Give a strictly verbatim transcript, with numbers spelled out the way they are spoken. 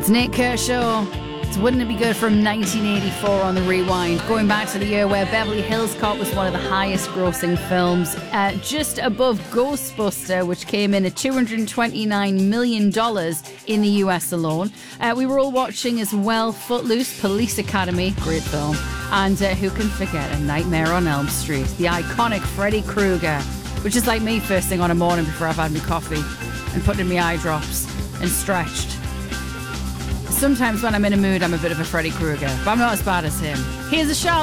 Nate Kershaw. It's Wouldn't It Be Good from nineteen eighty-four on the Rewind, going back to the year where Beverly Hills Cop was one of the highest grossing films, uh, just above Ghostbuster, which came in at two hundred twenty-nine million dollars in the U S alone. Uh, we were all watching as well Footloose, Police Academy, great film, and uh, who can forget A Nightmare on Elm Street, the iconic Freddy Krueger, which is like me first thing on a morning before I've had my coffee and putting in my eye drops and stretched. Sometimes when I'm in a mood, I'm a bit of a Freddy Krueger, but I'm not as bad as him. Here's a shout.